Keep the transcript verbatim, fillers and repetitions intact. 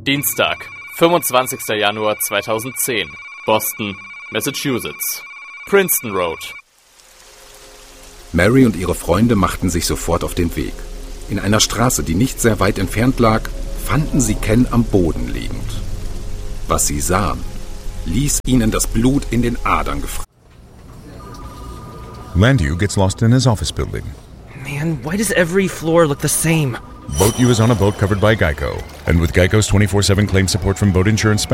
Dienstag, fünfundzwanzigster Januar zweitausendzehn. Boston, Massachusetts. Princeton Road. Mary und ihre Freunde machten sich sofort auf den Weg. In einer Straße, die nicht sehr weit entfernt lag, fanden sie Ken am Boden liegend. Was sie sahen, ließ ihnen das Blut in den Adern gefrieren. Landew gets lost in his office building. Man, why does every floor look the same? Boat U is on a boat covered by Geico. And with Geico's twenty-four seven claim support from boat insurance